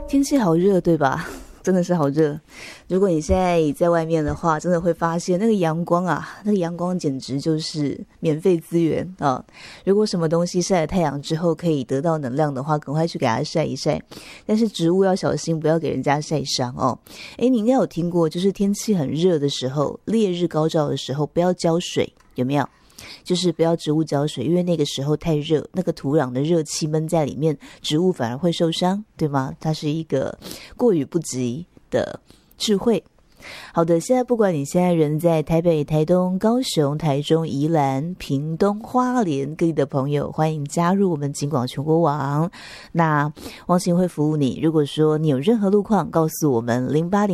天气好热，对吧？真的是好热。如果你现在在外面的话，真的会发现那个阳光啊，那个阳光简直就是免费资源啊！如果什么东西晒了太阳之后可以得到能量的话，赶快去给它晒一晒。但是植物要小心，不要给人家晒伤哦。诶，你应该有听过，就是天气很热的时候，烈日高照的时候，不要浇水，有没有？就是不要植物浇水，因为那个时候太热，那个土壤的热气闷在里面，植物反而会受伤，对吗？它是一个过于不及的智慧。好的，现在不管你现在人在台北、台东、高雄、台中、宜兰、屏东、花莲各地的朋友，欢迎加入我们警广全国网。那汪晴会服务你，如果说你有任何路况，告诉我们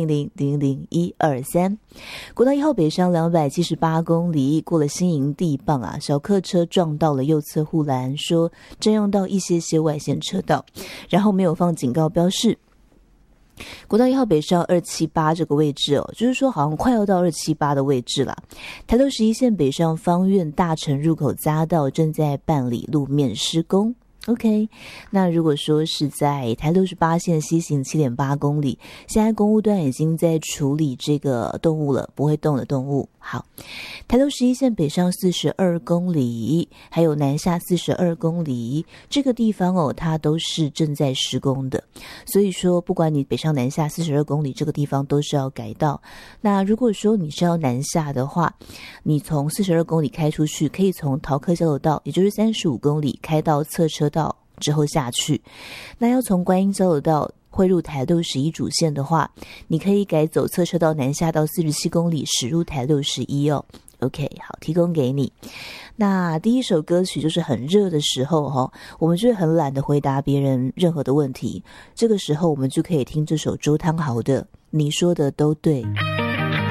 0800000123。国道1号北上278公里，过了新营地磅啊，小客车撞到了右侧护栏，说占用到一些外线车道，然后没有放警告标示。国道1号北上278这个位置哦，就是说好像快要到278的位置啦。台东11线北上方院大城入口匝道正在办理路面施工。OK， 那如果说是在台68线西行7.8公里，现在公务段已经在处理这个动物了，不会动的动物。好，台东11线北上42公里，还有南下42公里，这个地方哦，它都是正在施工的，所以说不管你北上南下42公里，这个地方都是要改道。那如果说你是要南下的话，你从42公里开出去，可以从桃客交流道，也就是35公里开到侧车道之后下去。那要从观音交流道汇入台61主线的话，你可以改走侧车道南下到47公里驶入台61哦。OK， 好，提供给你。那第一首歌曲就是很热的时候我们就会很懒得回答别人任何的问题，这个时候我们就可以听这首周汤豪的《你说的都对》。